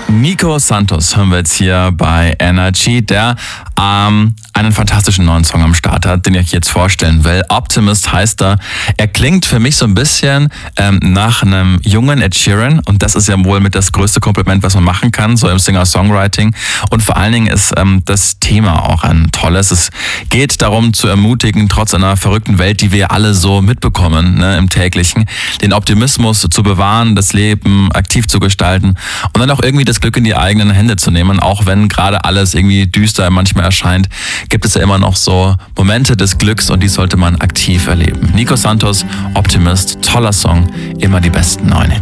Nico Santos hören wir jetzt hier bei Energy, der einen fantastischen neuen Song am Start hat, den ich euch jetzt vorstellen will. Optimist heißt er. Er klingt für mich so ein bisschen nach einem jungen Ed Sheeran, und das ist ja wohl mit das größte Kompliment, was man machen kann, so im Singer-Songwriting. Und vor allen Dingen ist das Thema auch ein tolles. Es geht darum zu ermutigen, trotz einer verrückten Welt, die wir alle so mitbekommen, ne, im täglichen, den Optimismus zu bewahren, das Leben aktiv zu gestalten und dann auch irgendwie das Glück in die eigenen Hände zu nehmen, auch wenn gerade alles irgendwie düster manchmal erscheint, gibt es ja immer noch so Momente des Glücks, und die sollte man aktiv erleben. Nico Santos, Optimist, toller Song, immer die besten 9.